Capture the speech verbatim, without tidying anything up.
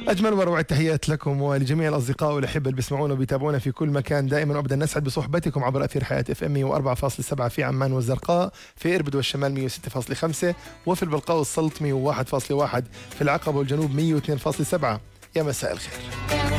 أجمل وأروع التحيات لكم ولجميع الأصدقاء والأحبة اللي بيسمعونا وبيتابعونا في كل مكان. دائما أبدأ نسعد بصحبتكم عبر أثير حياة اف ام مية وأربعة فاصلة سبعة في عمان والزرقاء، في إربد والشمال مية وستة فاصلة خمسة، وفي البلقاء والسلط مية وواحد فاصلة واحد، في العقبة والجنوب مية واثنين فاصلة سبعة. يا مساء الخير.